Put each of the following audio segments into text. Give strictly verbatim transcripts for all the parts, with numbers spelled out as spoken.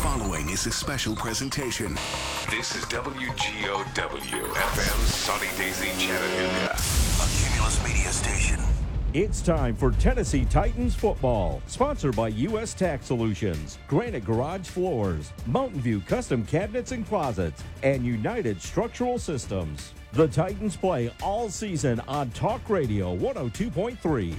following is a special presentation. This is W G O W F M Sunny Daisy, Chattanooga, a Cumulus Media station. It's time for Tennessee Titans football, sponsored by U S Tax Solutions, Granite Garage Floors, Mountain View Custom Cabinets and Closets, and United Structural Systems. The Titans play all season on Talk Radio one oh two point three.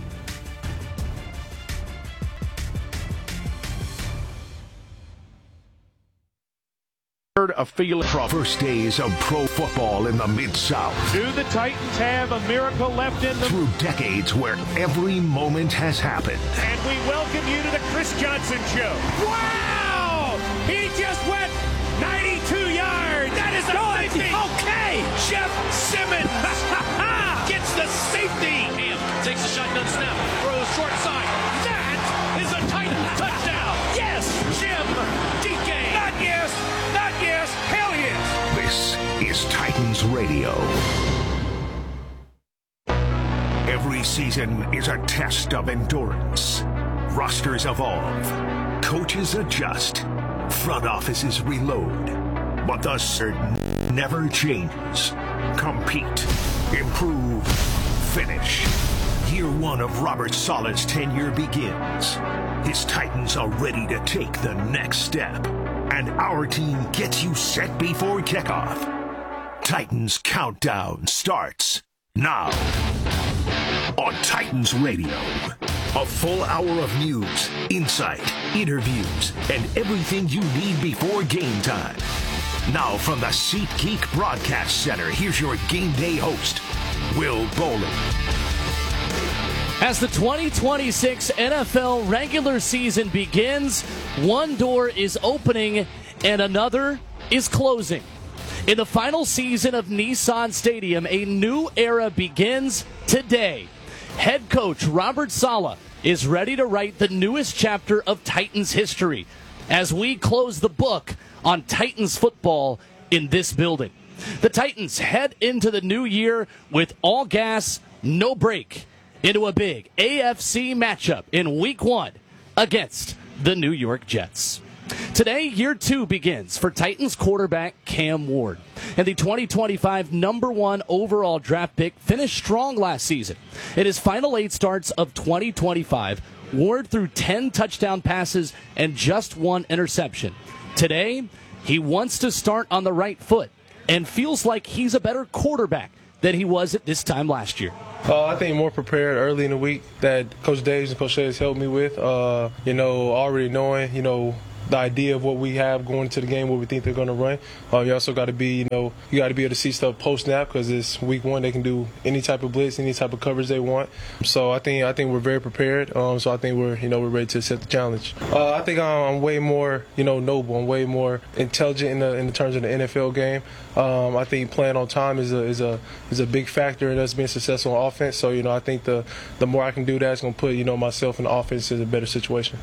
A feeling from first days of pro football in the Mid-South. Do the Titans have a miracle left in them? Through decades where every moment has happened. And we welcome you to the Chris Johnson Show. Wow! He just went ninety-two yards. That is a safety. Okay. Jeff Simmons gets the safety. Ham takes the shotgun snap, throws short side. That is a Titan touchdown. Yes, Jim D K. Not yes. Not yes. Hell yes. This is Titans Radio. Every season is a test of endurance. Rosters evolve. Coaches adjust. Front offices reload. But the certain never changes. Compete. Improve. Finish. Year one of Robert Saleh's tenure begins. His Titans are ready to take the next step. And our team gets you set before kickoff. Titans Countdown starts now. On Titans Radio. A full hour of news, insight, interviews, and everything you need before game time. Now from the SeatGeek Broadcast Center, here's your game day host, Will Bowling. As the twenty twenty-six N F L regular season begins, one door is opening and another is closing. In the final season of Nissan Stadium, a new era begins today. Head coach Robert Saleh is ready to write the newest chapter of Titans history as we close the book on Titans football in this building. The Titans head into the new year with all gas, no break, into a big A F C matchup in week one against the New York Jets. Today, year two begins for Titans quarterback Cam Ward. And the twenty twenty-five number one overall draft pick finished strong last season. In his final eight starts of twenty twenty-five, Ward threw ten touchdown passes and just one interception. Today, he wants to start on the right foot and feels like he's a better quarterback than he was at this time last year. Uh, I think more prepared early in the week that Coach Davis and Coach Shea has helped me with. Uh, you know, already knowing, you know, the idea of what we have going into the game, what we think they're going to run. Uh, you also got to be, you know, you got to be able to see stuff post snap because it's week one. They can do any type of blitz, any type of coverage they want. So I think I think we're very prepared. Um, so I think we're, you know, we're ready to accept the challenge. Uh, I think I'm, I'm way more, you know, noble. I'm way more intelligent in the in the terms of the N F L game. Um, I think playing on time is a is a is a big factor in us being successful on offense. So you know, I think the the more I can do that, it's going to put, you know, myself in the offense in a better situation.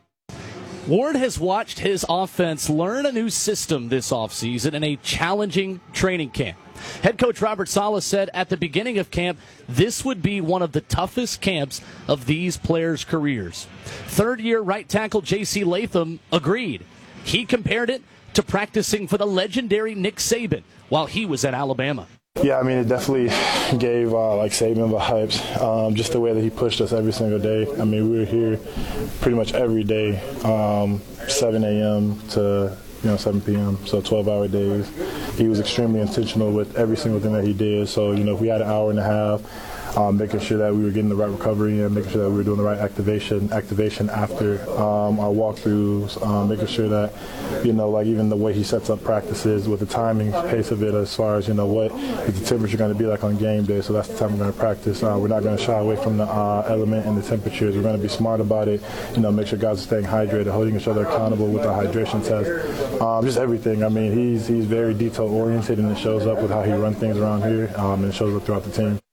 Ward has watched his offense learn a new system this offseason in a challenging training camp. Head coach Robert Saleh said at the beginning of camp, this would be one of the toughest camps of these players' careers. Third-year right tackle J C Latham agreed. He compared it to practicing for the legendary Nick Saban while he was at Alabama. Yeah, I mean, it definitely gave, uh, like, Saban vibes, um, just the way that he pushed us every single day. I mean, we were here pretty much every day, um, seven a.m. to, you know, seven p.m., so twelve-hour days. He was extremely intentional with every single thing that he did. So, you know, if we had an hour and a half, Um, making sure that we were getting the right recovery and making sure that we were doing the right activation activation after um, our walkthroughs, um, making sure that, you know, like even the way he sets up practices with the timing pace of it as far as, you know, what is the temperature going to be like on game day. So that's the time we're going to practice. Uh, we're not going to shy away from the uh, element and the temperatures. We're going to be smart about it, you know, make sure guys are staying hydrated, holding each other accountable with the hydration test, um, just everything. I mean, he's, he's very detail-oriented, and it shows up with how he runs things around here, um, and it shows up throughout the team.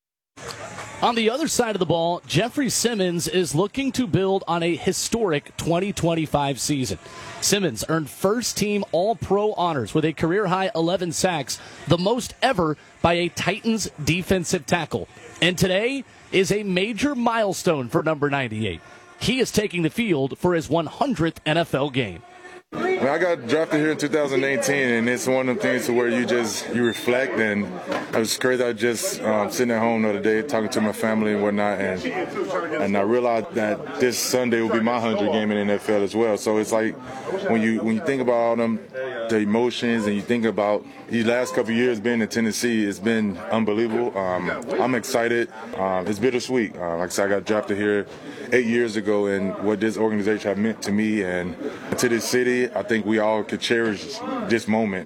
On the other side of the ball, Jeffrey Simmons is looking to build on a historic twenty twenty-five season. Simmons earned first-team All-Pro honors with a career-high eleven sacks, the most ever by a Titans defensive tackle. And today is a major milestone for number ninety-eight. He is taking the field for his one hundredth N F L game. Three mean, I got drafted here in two thousand eighteen, and it's one of the things to where you just you reflect. And it was crazy. I was just um, sitting at home the other day talking to my family and whatnot, and and I realized that this Sunday will be my hundredth game in the N F L as well. So it's like when you when you think about all them the emotions, and you think about these last couple of years being in Tennessee, it's been unbelievable. Um, I'm excited. Uh, it's bittersweet. Uh, like I said, I got drafted here eight years ago, and what this organization has meant to me and to this city, I think we all could cherish this moment.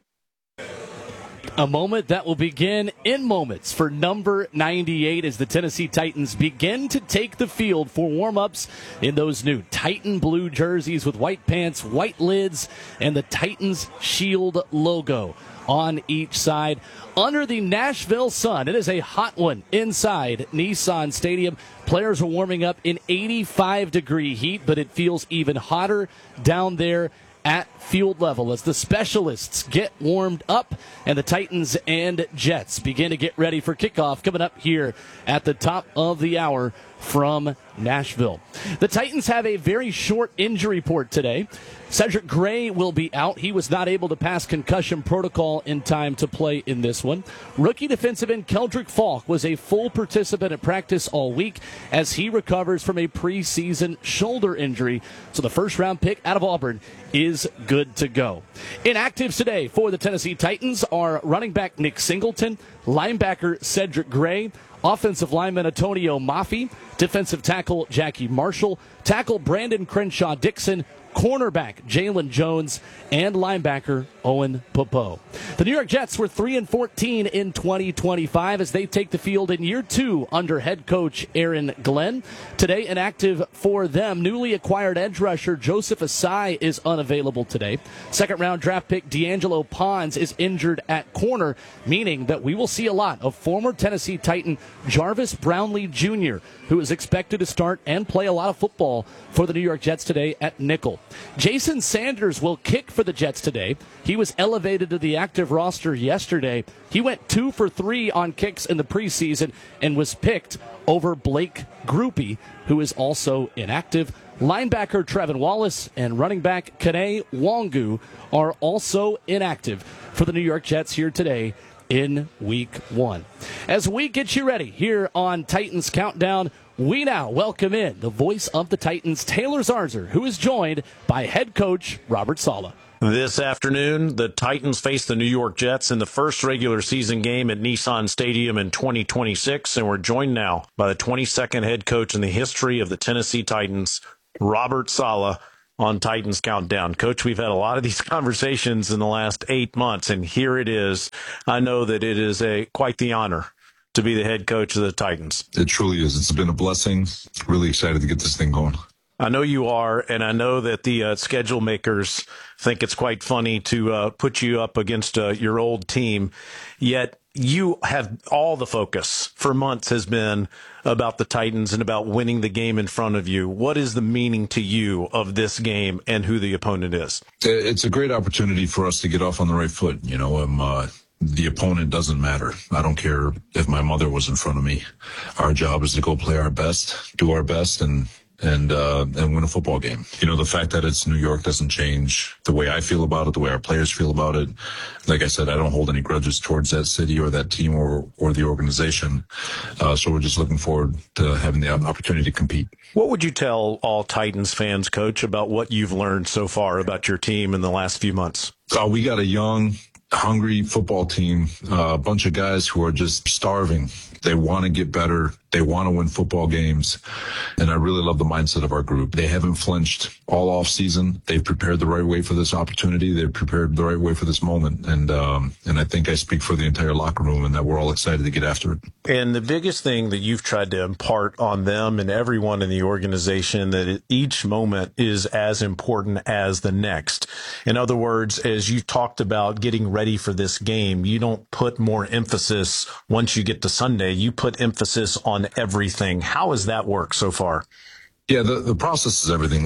A moment that will begin in moments for number ninety-eight as the Tennessee Titans begin to take the field for warm-ups in those new Titan blue jerseys with white pants, white lids, and the Titans Shield logo on each side. Under the Nashville sun, it is a hot one inside Nissan Stadium. Players are warming up in eighty-five degree heat, but it feels even hotter down there at field level as the specialists get warmed up and the Titans and Jets begin to get ready for kickoff coming up here at the top of the hour from Nashville. The Titans have a very short injury report today. Cedric Gray will be out. He was not able to pass concussion protocol in time to play in this one. Rookie defensive end Keldrick Falk was a full participant at practice all week as he recovers from a preseason shoulder injury. So the first round pick out of Auburn is good to go. Inactives today for the Tennessee Titans are running back Nick Singleton, linebacker Cedric Gray, offensive lineman Antonio Maffei, defensive tackle Jackie Marshall, tackle Brandon Crenshaw Dixon, cornerback Jalen Jones, and linebacker Owen Popo. The New York Jets were three and fourteen in twenty twenty-five as they take the field in year two under head coach Aaron Glenn. Today, inactive for them, newly acquired edge rusher Joseph Asai is unavailable today. Second round draft pick D'Angelo Pons is injured at corner, meaning that we will see a lot of former Tennessee Titan Jarvis Brownlee Junior, who is expected to start and play a lot of football for the New York Jets today at nickel. Jason Sanders will kick for the Jets today. He was elevated to the active roster yesterday. He went two for three on kicks in the preseason and was picked over Blake Grupe, who is also inactive. Linebacker Trevin Wallace and running back Kene Wangu are also inactive for the New York Jets here today in week one. As we get you ready here on Titans Countdown, we now welcome in the voice of the Titans, Taylor Zarzour, who is joined by head coach Robert Saleh. This afternoon, the Titans face the New York Jets in the first regular season game at Nissan Stadium in twenty twenty-six, and we're joined now by the twenty-second head coach in the history of the Tennessee Titans, Robert Saleh, on Titans Countdown. Coach, we've had a lot of these conversations in the last eight months, and here it is. I know that it is a quite the honor to be the head coach of the Titans. It truly is. It's been a blessing. Really excited to get this thing going. I know you are, and I know that the uh, schedule makers think it's quite funny to uh, put you up against uh, your old team, yet you have all the focus for months has been about the Titans and about winning the game in front of you. What is the meaning to you of this game and who the opponent is? It's a great opportunity for us to get off on the right foot. You know, um, uh, the opponent doesn't matter. I don't care if my mother was in front of me. Our job is to go play our best, do our best, and and uh, and win a football game. You know, the fact that it's New York doesn't change the way I feel about it, the way our players feel about it. Like I said, I don't hold any grudges towards that city or that team or, or the organization. Uh, so we're just looking forward to having the opportunity to compete. What would you tell all Titans fans, Coach, about what you've learned so far about your team in the last few months? Uh, we got a young, hungry football team, uh, a bunch of guys who are just starving. They want to get better. They want to win football games. And I really love the mindset of our group. They haven't flinched all off season. They've prepared the right way for this opportunity. They've prepared the right way for this moment. And, um, and I think I speak for the entire locker room and that we're all excited to get after it. And the biggest thing that you've tried to impart on them and everyone in the organization, that each moment is as important as the next. In other words, as you talked about getting ready for this game, you don't put more emphasis once you get to Sunday. You put emphasis on everything. How has that worked so far? Yeah, the, the process is everything. Like,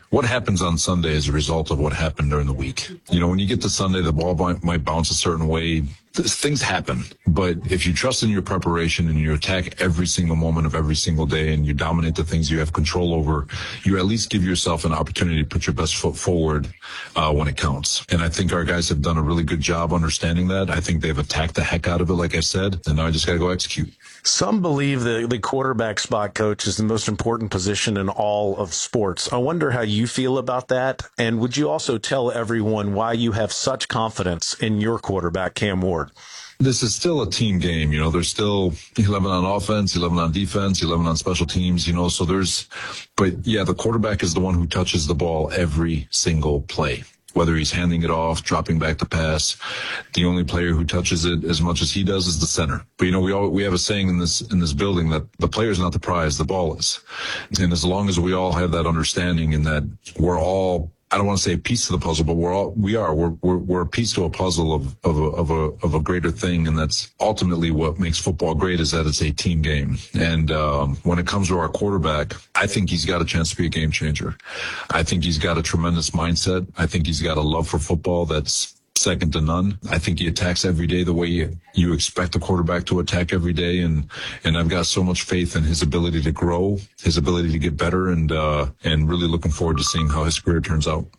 what happens on Sunday is a result of what happened during the week. You know, when you get to Sunday, the ball might, might bounce a certain way. Things happen. But if you trust in your preparation and you attack every single moment of every single day and you dominate the things you have control over, you at least give yourself an opportunity to put your best foot forward uh, when it counts. And I think our guys have done a really good job understanding that. I think they've attacked the heck out of it, like I said, and now I just got to go execute. Some believe the, the quarterback spot, coach, is the most important position in all of sports. I wonder how you feel about that. And would you also tell everyone why you have such confidence in your quarterback, Cam Ward? This is still a team game. You know, there's still eleven on offense, eleven on defense, eleven on special teams, you know, so there's, but yeah, the quarterback is the one who touches the ball every single play. Whether he's handing it off, dropping back the pass, the only player who touches it as much as he does is the center. But you know, we all we have a saying in this in this building that the player's not the prize, the ball is. And as long as we all have that understanding and that we're all, I don't want to say a piece of the puzzle, but we're all, we are, we're, we're, we're a piece to a puzzle of, of a, of a, of a greater thing. And that's ultimately what makes football great, is that it's a team game. And, um, when it comes to our quarterback, I think he's got a chance to be a game changer. I think he's got a tremendous mindset. I think he's got a love for football that's second to none. I think he attacks every day the way you, you expect a quarterback to attack every day. And, and I've got so much faith in his ability to grow, his ability to get better, and, uh, and really looking forward to seeing how his career turns out.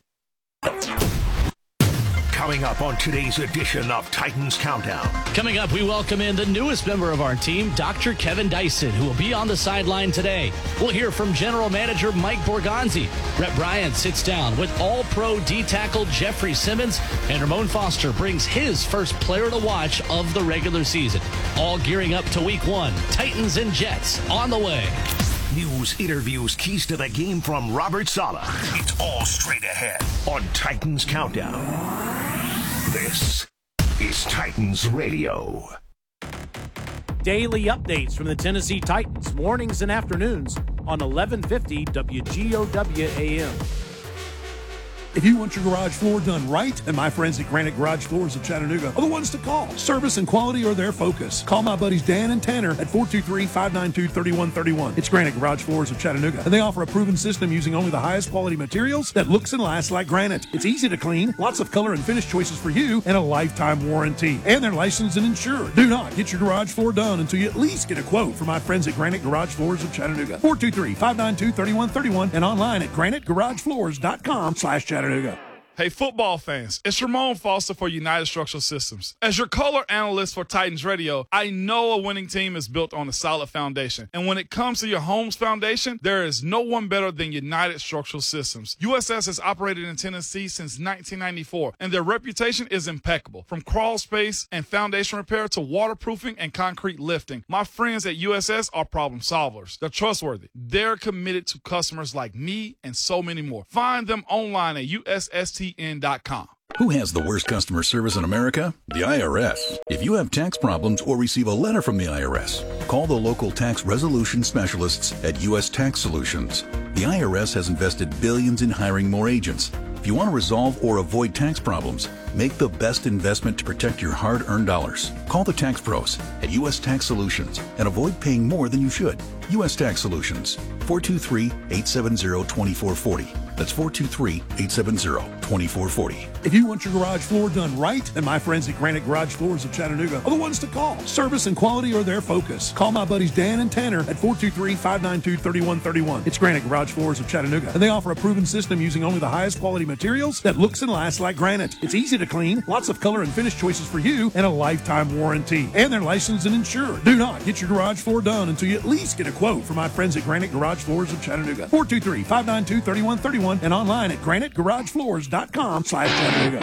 Coming up on today's edition of Titans Countdown. Coming up, we welcome in the newest member of our team, Doctor Kevin Dyson, who will be on the sideline today. We'll hear from General Manager Mike Borgonzi. Rhett Bryant sits down with All-Pro D-tackle Jeffrey Simmons, and Ramon Foster brings his first player to watch of the regular season. All gearing up to week one. Titans and Jets on the way. News, interviews, keys to the game from Robert Saleh. It's all straight ahead on Titans Countdown. This is Titans Radio. Daily updates from the Tennessee Titans, mornings and afternoons on eleven fifty W G O W A M. If you want your garage floor done right, then my friends at Granite Garage Floors of Chattanooga are the ones to call. Service and quality are their focus. Call my buddies Dan and Tanner at four two three, five nine two, three one three one. It's Granite Garage Floors of Chattanooga, and they offer a proven system using only the highest quality materials that looks and lasts like granite. It's easy to clean, lots of color and finish choices for you, and a lifetime warranty. And they're licensed and insured. Do not get your garage floor done until you at least get a quote from my friends at Granite Garage Floors of Chattanooga. four two three, five nine two, three one three one and online at granite garage floors dot com slash Chattanooga. Hey, football fans, it's Ramon Foster for United Structural Systems. As your color analyst for Titans Radio, I know a winning team is built on a solid foundation. And when it comes to your home's foundation, there is no one better than United Structural Systems. U S S has operated in Tennessee since nineteen ninety-four, and their reputation is impeccable. From crawl space and foundation repair to waterproofing and concrete lifting, my friends at U S S are problem solvers. They're trustworthy. They're committed to customers like me and so many more. Find them online at U S S T N dot com. Who has the worst customer service in America? The I R S. If you have tax problems or receive a letter from the I R S, call the local tax resolution specialists at U S Tax Solutions. The I R S has invested billions in hiring more agents. If you want to resolve or avoid tax problems, make the best investment to protect your hard-earned dollars. Call the tax pros at U S Tax Solutions and avoid paying more than you should. U S Tax Solutions, four two three, eight seven zero, two four four zero. That's four two three, eight seven zero, two four four zero. If you want your garage floor done right, then my friends at Granite Garage Floors of Chattanooga are the ones to call. Service and quality are their focus. Call my buddies Dan and Tanner at four two three, five nine two, three one three one. It's Granite Garage Floors of Chattanooga, and they offer a proven system using only the highest quality materials that looks and lasts like granite. It's easy to clean, lots of color and finish choices for you, and a lifetime warranty. And they're licensed and insured. Do not get your garage floor done until you at least get a quote from my friends at Granite Garage Floors of Chattanooga. four two three, five nine two, three one three one and online at granite garage floors dot com slash Chattanooga.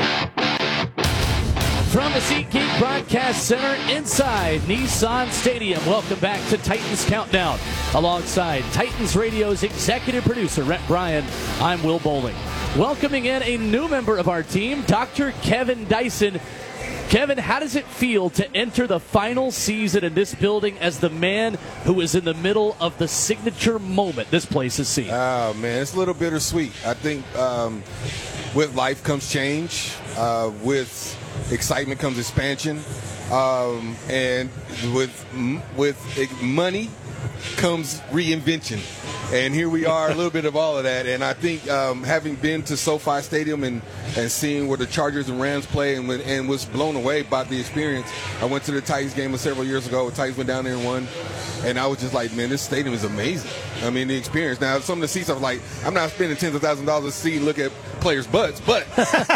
From the SeatGeek Broadcast Center inside Nissan Stadium, welcome back to Titans Countdown. Alongside Titans Radio's executive producer, Rhett Bryant, I'm Will Bowling. Welcoming in a new member of our team, Doctor Kevin Dyson. Kevin, how does it feel to enter the final season in this building as the man who is in the middle of the signature moment this place has seen? Oh, man, it's a little bittersweet. I think um, with life comes change. Uh, with excitement comes expansion. Um, and with with money comes reinvention. And here we are, a little bit of all of that. And I think um, having been to SoFi Stadium and, and seeing where the Chargers and Rams play and, and was blown away by the experience. I went to the Titans game several years ago. The Titans went down there and won. And I was just like, man, this stadium is amazing. I mean, the experience. Now, some of the seats, I was like, I'm not spending tens of thousands of dollars to see and look at players' butts, but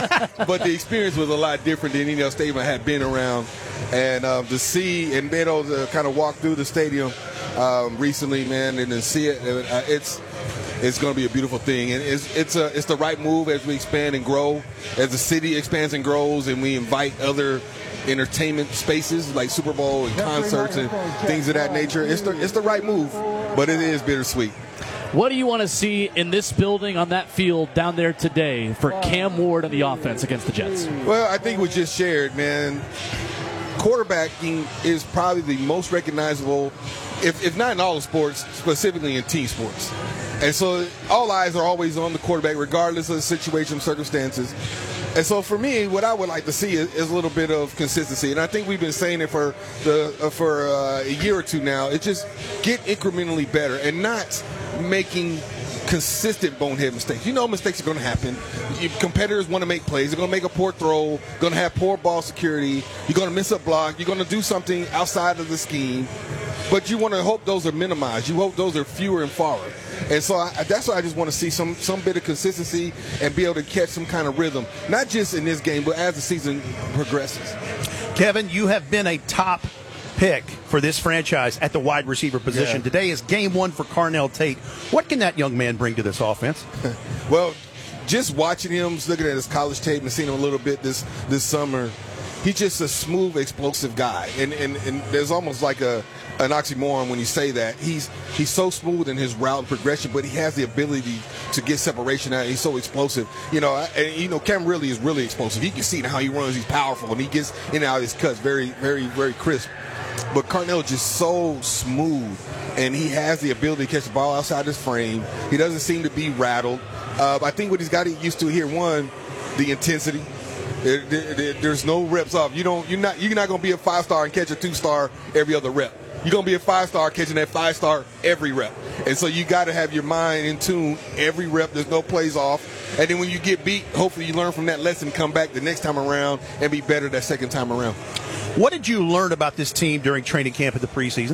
but the experience was a lot different than any other stadium I had been around. And um, to see and be able to kind of walk through the stadium um, recently, man, and to see it, uh, it's it's going to be a beautiful thing. And it's it's a it's the right move as we expand and grow, as the city expands and grows, and we invite other entertainment spaces like Super Bowl and concerts and things of that nature. It's the it's the right move, but it is bittersweet. What do you want to see in this building on that field down there today for Cam Ward and the offense against the Jets? Well, I think we just shared, man. Quarterbacking is probably the most recognizable, if, if not in all the sports, specifically in team sports. And so all eyes are always on the quarterback, regardless of the situation, circumstances. And so for me, what I would like to see is, is a little bit of consistency. And I think we've been saying it for the uh, for uh, a year or two now. It's just get incrementally better and not making consistent bonehead mistakes. You know mistakes are going to happen. You, competitors want to make plays. They're going to make a poor throw, going to have poor ball security. You're going to miss a block. You're going to do something outside of the scheme. But you want to hope those are minimized. You hope those are fewer and far. And so I, that's why I just want to see some, some bit of consistency and be able to catch some kind of rhythm, not just in this game, but as the season progresses. Kevin, you have been a top pick for this franchise at the wide receiver position. Yeah. Today is game one for Carnell Tate. What can that young man bring to this offense? Well, just watching him, looking at his college tape and seeing him a little bit this this summer, he's just a smooth, explosive guy. And and, and there's almost like a an oxymoron when you say that. He's he's so smooth in his route and progression, but he has the ability to get separation out. He's so explosive. You know, and you know, Cam really is really explosive. You can see how he runs. He's powerful, and he gets in and out of his cuts very, very, very crisp. But Carnell is just so smooth, and he has the ability to catch the ball outside his frame. He doesn't seem to be rattled. Uh, I think what he's got to get used to here, one, the intensity. There, there, there's no reps off. You don't. You're not. You're not going to be a five star and catch a two star every other rep. You're going to be a five star catching that five star every rep. And so you got to have your mind in tune every rep. There's no plays off. And then when you get beat, hopefully you learn from that lesson, come back the next time around and be better that second time around. What did you learn about this team during training camp in the preseason?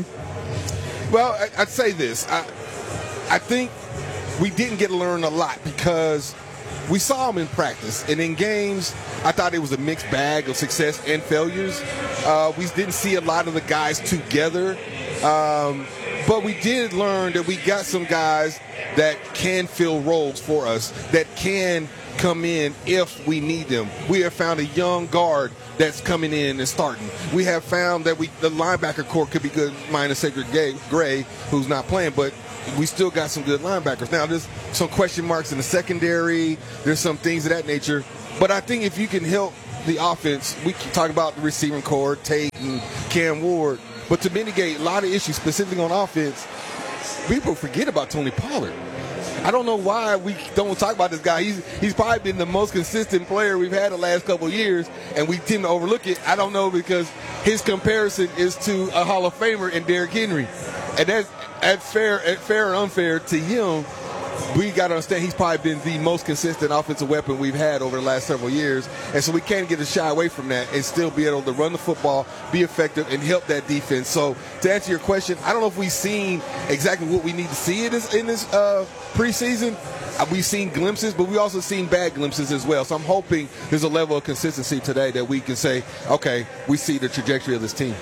Well, I'd say this. I, I think we didn't get to learn a lot because we saw them in practice. And in games, I thought it was a mixed bag of success and failures. Uh, we didn't see a lot of the guys together. Um, but we did learn that we got some guys that can fill roles for us, that can come in if we need them. We have found a young guard that's coming in and starting. We have found that we the linebacker core could be good, minus Cedric Gray, who's not playing, but we still got some good linebackers. Now, there's some question marks in the secondary. There's some things of that nature. But I think if you can help the offense, we can talk about the receiving core, Tate and Cam Ward, but to mitigate a lot of issues, specifically on offense, people forget about Tony Pollard. I don't know why we don't talk about this guy. He's he's probably been the most consistent player we've had the last couple of years, and we tend to overlook it. I don't know because his comparison is to a Hall of Famer in Derrick Henry, and that's, that's fair, fair and unfair to him. We got to understand he's probably been the most consistent offensive weapon we've had over the last several years, and so we can't get to shy away from that and still be able to run the football, be effective, and help that defense. So to answer your question, I don't know if we've seen exactly what we need to see in this in this uh, preseason. Uh, we've seen glimpses, but we've also seen bad glimpses as well. So I'm hoping there's a level of consistency today that we can say, okay, we see the trajectory of this team.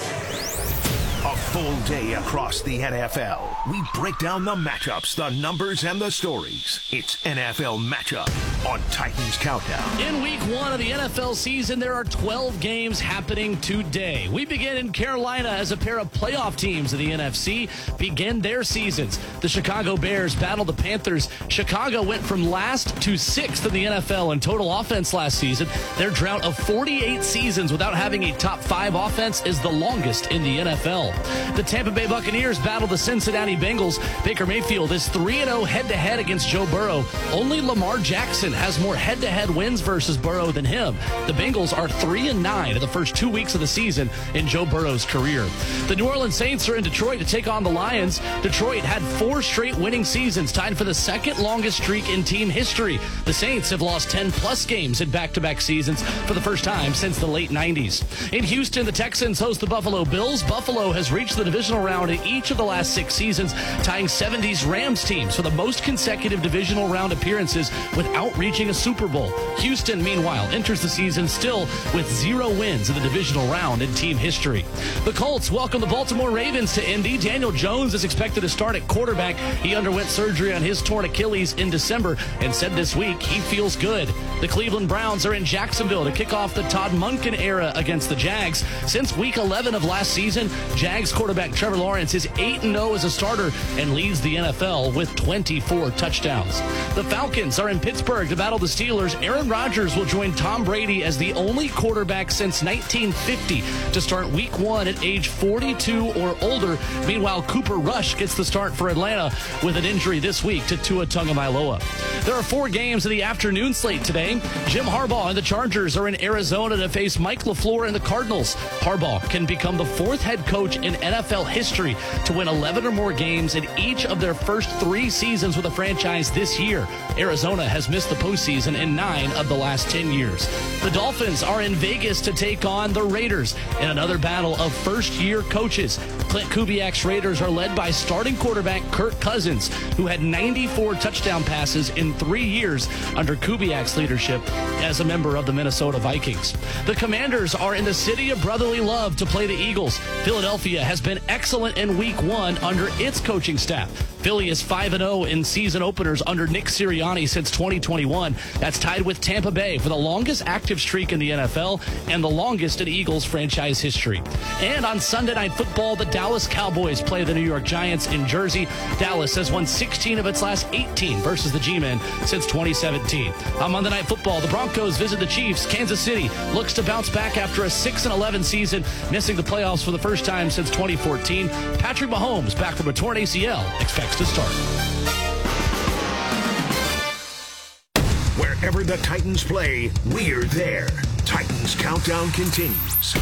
A full day across the N F L. We break down the matchups, the numbers, and the stories. It's N F L Matchup on Titans Countdown. In week one of the N F L season, there are twelve games happening today. We begin in Carolina as a pair of playoff teams of the N F C begin their seasons. The Chicago Bears battle the Panthers. Chicago went from last to sixth in the N F L in total offense last season. Their drought of forty-eight seasons without having a top five offense is the longest in the N F L. The Tampa Bay Buccaneers battle the Cincinnati Cincinnati Bengals. Baker Mayfield is three and oh head-to-head against Joe Burrow. Only Lamar Jackson has more head-to-head wins versus Burrow than him. The Bengals are three and nine in the first two weeks of the season in Joe Burrow's career. The New Orleans Saints are in Detroit to take on the Lions. Detroit had four straight winning seasons, tied for the second longest streak in team history. The Saints have lost ten-plus games in back-to-back seasons for the first time since the late nineties. In Houston, the Texans host the Buffalo Bills. Buffalo has reached the divisional round in each of the last six seasons, tying seventies Rams teams for the most consecutive divisional round appearances without reaching a Super Bowl. Houston, meanwhile, enters the season still with zero wins in the divisional round in team history. The Colts welcome the Baltimore Ravens to Indy. Daniel Jones is expected to start at quarterback. He underwent surgery on his torn Achilles in December and said this week he feels good. The Cleveland Browns are in Jacksonville to kick off the Todd Monken era against the Jags. Since week eleven of last season, Jags quarterback Trevor Lawrence is eight and oh as a starter and leads the N F L with twenty-four touchdowns. The Falcons are in Pittsburgh to battle the Steelers. Aaron Rodgers will join Tom Brady as the only quarterback since nineteen fifty to start week one at age forty-two or older. Meanwhile, Cooper Rush gets the start for Atlanta with an injury this week to Tua Tagovailoa. There are four games of the afternoon slate today. Jim Harbaugh and the Chargers are in Arizona to face Mike LaFleur and the Cardinals. Harbaugh can become the fourth head coach in N F L history to win eleven or more games in each of their first three seasons with the franchise this year. Arizona has missed the postseason in nine of the last ten years. The Dolphins are in Vegas to take on the Raiders in another battle of first-year coaches. Clint Kubiak's Raiders are led by starting quarterback Kirk Cousins, who had ninety-four touchdown passes in three years under Kubiak's leadership as a member of the Minnesota Vikings. The Commanders are in the city of brotherly love to play the Eagles. Philadelphia has been excellent in week one under its coaching staff. Philly is five and oh in season openers under Nick Sirianni since twenty twenty-one. That's tied with Tampa Bay for the longest active streak in the N F L and the longest in Eagles franchise history. And on Sunday Night Football, the Dallas Cowboys play the New York Giants in Jersey. Dallas has won sixteen of its last eighteen versus the G-Men since twenty seventeen. On Monday Night Football, the Broncos visit the Chiefs. Kansas City looks to bounce back after a six and eleven season, missing the playoffs for the first time since twenty fourteen. Patrick Mahomes, back from a torn A C L, expects to start. Wherever the Titans play, we're there. Titans Countdown continues.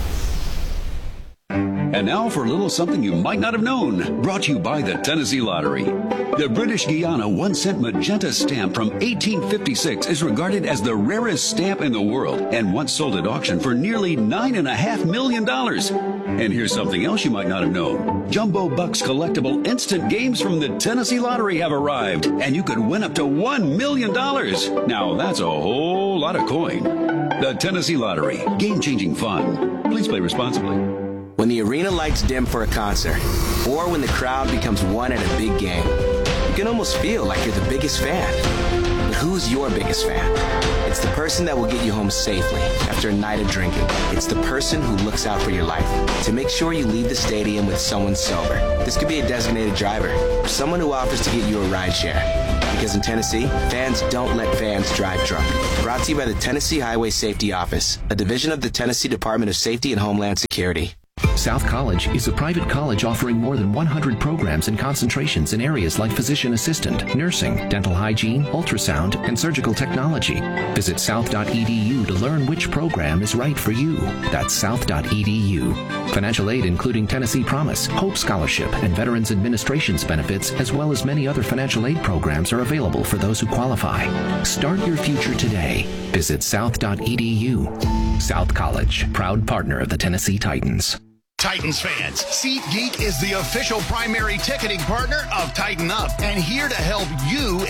And now for a little something you might not have known, brought to you by the Tennessee Lottery. The British Guiana one-cent magenta stamp from eighteen fifty-six is regarded as the rarest stamp in the world and once sold at auction for nearly nine point five million dollars. And here's something else you might not have known. Jumbo Bucks collectible instant games from the Tennessee Lottery have arrived, and you could win up to one million dollars. Now that's a whole lot of coin. The Tennessee Lottery, game-changing fun. Please play responsibly. When the arena lights dim for a concert, or when the crowd becomes one at a big game, you can almost feel like you're the biggest fan. But who's your biggest fan? It's the person that will get you home safely after a night of drinking. It's the person who looks out for your life to make sure you leave the stadium with someone sober. This could be a designated driver, or someone who offers to get you a ride share. Because in Tennessee, fans don't let fans drive drunk. Brought to you by the Tennessee Highway Safety Office, a division of the Tennessee Department of Safety and Homeland Security. South College is a private college offering more than one hundred programs and concentrations in areas like physician assistant, nursing, dental hygiene, ultrasound, and surgical technology. Visit south dot e d u to learn which program is right for you. That's south dot e d u. Financial aid including Tennessee Promise, Hope Scholarship, and Veterans Administration's benefits, as well as many other financial aid programs are available for those who qualify. Start your future today. Visit south dot e d u. South College, proud partner of the Tennessee Titans. Titans fans, SeatGeek is the official primary ticketing partner of Tighten Up and here to help you